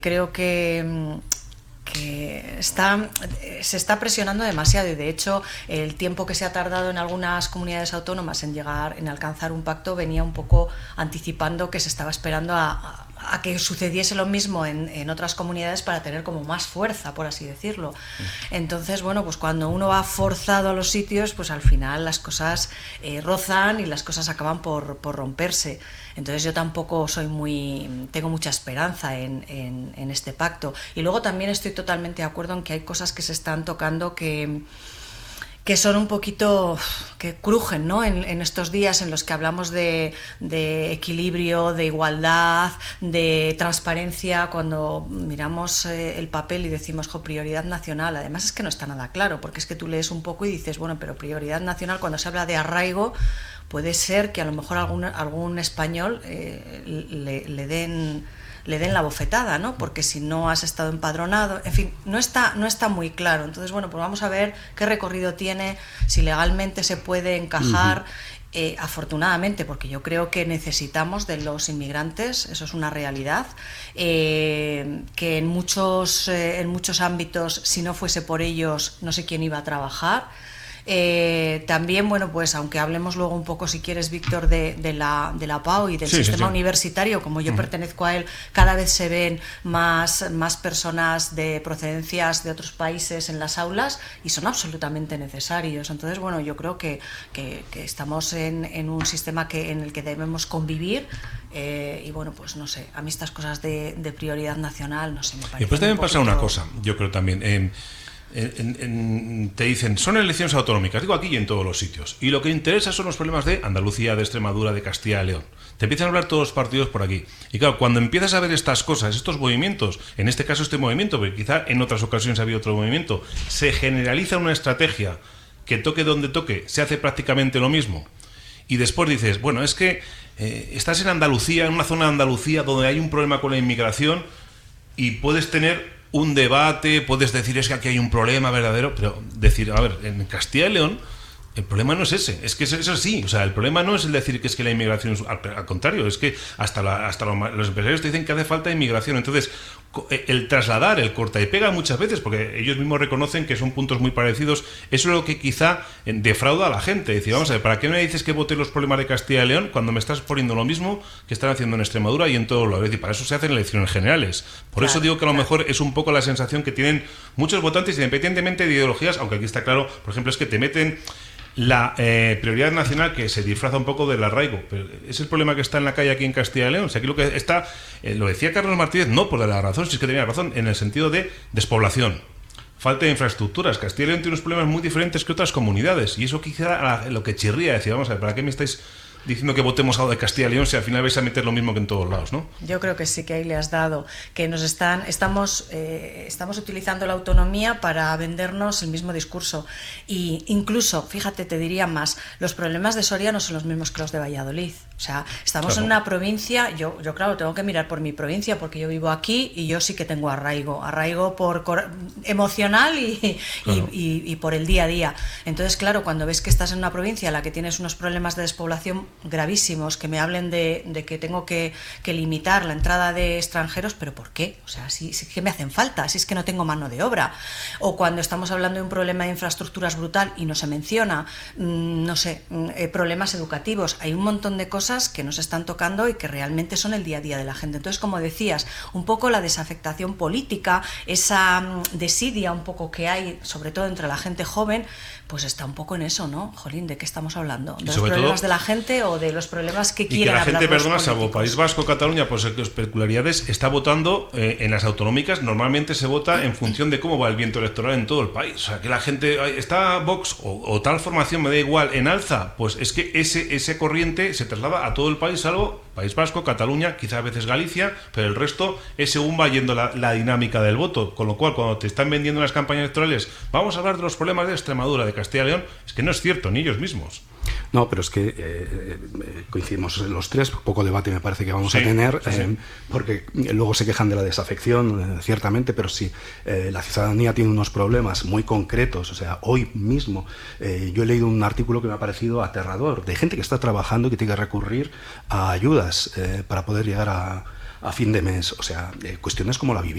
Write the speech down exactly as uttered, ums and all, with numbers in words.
Creo que, que está, se está presionando demasiado y de hecho el tiempo que se ha tardado en algunas comunidades autónomas en llegar, en alcanzar un pacto, venía un poco anticipando que se estaba esperando a, a a que sucediese lo mismo en, en otras comunidades para tener como más fuerza, por así decirlo. Entonces, bueno, pues cuando uno va forzado a los sitios, pues al final las cosas eh, rozan y las cosas acaban por, por romperse. Entonces yo tampoco soy muy, tengo mucha esperanza en, en, en este pacto. Y luego también estoy totalmente de acuerdo en que hay cosas que se están tocando que... que son un poquito, que crujen, ¿no? En, en estos días en los que hablamos de, de equilibrio, de igualdad, de transparencia, cuando miramos eh, el papel y decimos, jo, prioridad nacional, además es que no está nada claro, porque es que tú lees un poco y dices, bueno, pero prioridad nacional, cuando se habla de arraigo, puede ser que a lo mejor algún, algún español eh, le, le den... le den la bofetada, ¿no? Porque si no has estado empadronado, en fin, no está, no está muy claro. Entonces, bueno, pues vamos a ver qué recorrido tiene, si legalmente se puede encajar, uh-huh. eh, afortunadamente, porque yo creo que necesitamos de los inmigrantes, eso es una realidad, eh, que en muchos, eh, en muchos ámbitos, si no fuese por ellos, no sé quién iba a trabajar. Eh, también, bueno, pues aunque hablemos luego un poco, si quieres, Víctor, de, de, la, de la PAU y del sí, sistema sí, sí. universitario, como yo uh-huh. pertenezco a él, cada vez se ven más, más personas de procedencias de otros países en las aulas y son absolutamente necesarios. Entonces, bueno, yo creo que, que, que estamos en, en un sistema que, en el que debemos convivir eh, y, bueno, pues no sé, a mí estas cosas de, de prioridad nacional, no sé, me parece. Y después también pasa una cosa, yo creo también... Eh, En, en, te dicen, son elecciones autonómicas, digo aquí y en todos los sitios, y lo que interesa son los problemas de Andalucía, de Extremadura, de Castilla y León. Te empiezan a hablar todos los partidos por aquí. Y claro, cuando empiezas a ver estas cosas, estos movimientos, en este caso este movimiento, porque quizá en otras ocasiones había otro movimiento, se generaliza una estrategia que toque donde toque, se hace prácticamente lo mismo. Y después dices, bueno, es que eh, estás en Andalucía, en una zona de Andalucía donde hay un problema con la inmigración y puedes tener un debate, puedes decir es que aquí hay un problema verdadero, pero decir, a ver, en Castilla y León el problema no es ese, es que es eso sí, o sea, el problema no es el decir que es que la inmigración es, al, al contrario, es que hasta, la, hasta lo, los empresarios te dicen que hace falta inmigración, entonces el trasladar, el corta y pega muchas veces, porque ellos mismos reconocen que son puntos muy parecidos, eso es lo que quizá defrauda a la gente, decir, vamos a ver, ¿para qué me dices que vote los problemas de Castilla y León cuando me estás poniendo lo mismo que están haciendo en Extremadura y en todo lo? Es decir, para eso se hacen elecciones generales, por claro, eso digo que a lo claro. mejor es un poco la sensación que tienen muchos votantes independientemente de ideologías, aunque aquí está claro, por ejemplo, es que te meten la eh, prioridad nacional que se disfraza un poco del arraigo, pero es el problema que está en la calle aquí en Castilla y León. O sea, aquí lo que está, eh, lo decía Carlos Martínez, no por la razón, si es que tenía razón, en el sentido de despoblación, falta de infraestructuras. Castilla y León tiene unos problemas muy diferentes que otras comunidades y eso quizá lo que chirría, decir, vamos a ver, ¿para qué me estáis diciendo que votemos algo de Castilla y León si al final vais a meter lo mismo que en todos lados, ¿no? Yo creo que sí, que ahí le has dado, que nos están, estamos, eh, estamos utilizando la autonomía para vendernos el mismo discurso y incluso, fíjate, te diría más, los problemas de Soria no son los mismos que los de Valladolid. O sea, estamos claro. en una provincia, yo, yo claro, tengo que mirar por mi provincia porque yo vivo aquí y yo sí que tengo arraigo, arraigo por cor- emocional y, claro. y, y, y por el día a día. Entonces, claro, cuando ves que estás en una provincia en la que tienes unos problemas de despoblación gravísimos, que me hablen de, de que tengo que, que limitar la entrada de extranjeros, pero ¿por qué? O sea, si, si que me hacen falta, si es que no tengo mano de obra. O cuando estamos hablando de un problema de infraestructuras brutal y no se menciona, mmm, no sé, eh, problemas educativos, hay un montón de cosas que nos están tocando y que realmente son el día a día de la gente. Entonces, como decías, un poco la desafectación política, esa mmm, desidia un poco que hay, sobre todo entre la gente joven, pues está un poco en eso, ¿no? Jolín, ¿de qué estamos hablando? ¿De los problemas todo, de la gente o de los problemas que quieren hablar? Y que la gente, perdona, políticos? salvo País Vasco, Cataluña, por sus peculiaridades, está votando eh, en las autonómicas, normalmente se vota en función de cómo va el viento electoral en todo el país. O sea, que la gente, está Vox o, o tal formación, me da igual, en alza, pues es que ese, ese corriente se traslada a todo el país, salvo País Vasco, Cataluña, quizá a veces Galicia, pero el resto es según va yendo la, la dinámica del voto. Con lo cual, cuando te están vendiendo en las campañas electorales, vamos a hablar de los problemas de Extremadura, de Castilla y León, es que no es cierto, ni ellos mismos. No, pero es que eh, eh, coincidimos los tres, poco debate me parece que vamos sí, a tener, sí, sí. Eh, porque luego se quejan de la desafección, eh, ciertamente, pero sí, eh, la ciudadanía tiene unos problemas muy concretos. O sea, hoy mismo eh, yo he leído un artículo que me ha parecido aterrador, de gente que está trabajando y que tiene que recurrir a ayudas eh, para poder llegar a, a fin de mes. O sea, eh, cuestiones como la vivienda.